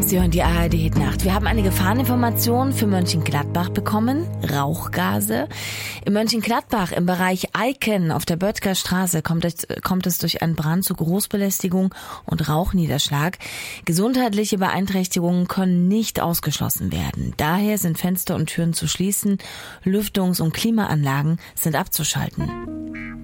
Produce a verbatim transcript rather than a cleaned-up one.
Sie hören die A R D-Nacht. Wir haben eine Gefahreninformation für Mönchengladbach bekommen. Rauchgase. In Mönchengladbach im Bereich Eiken auf der Böttger Straße kommt es, kommt es durch einen Brand zu Großbelästigung und Rauchniederschlag. Gesundheitliche Beeinträchtigungen können nicht ausgeschlossen werden. Daher sind Fenster und Türen zu schließen. Lüftungs- und Klimaanlagen sind abzuschalten.